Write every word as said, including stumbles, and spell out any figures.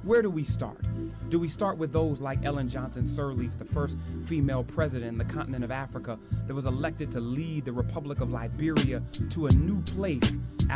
Where do we start? Do we start with those like Ellen Johnson Sirleaf, the first female president in the continent of Africa that was elected to lead the Republic of Liberia to a new place